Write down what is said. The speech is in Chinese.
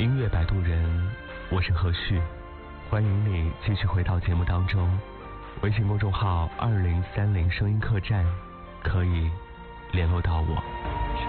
音乐摆渡人，我是何旭，欢迎你继续回到节目当中。微信公众号2030声音客栈可以联络到我。